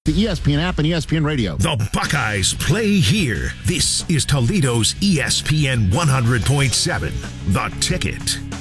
the ESPN app and ESPN Radio. The Buckeyes play here. This is Toledo's ESPN 100.7. The Ticket.